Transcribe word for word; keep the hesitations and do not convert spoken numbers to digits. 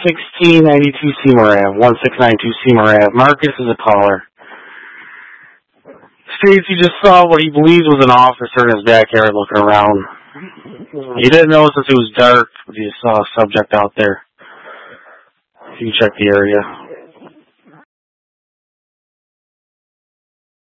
sixteen ninety-two Seymour Avenue, one six nine two Seymour Avenue. Marcus is a caller. States he just saw what he believes was an officer in his backyard looking around. He didn't know since it was dark, but he saw a subject out there. You can check the area.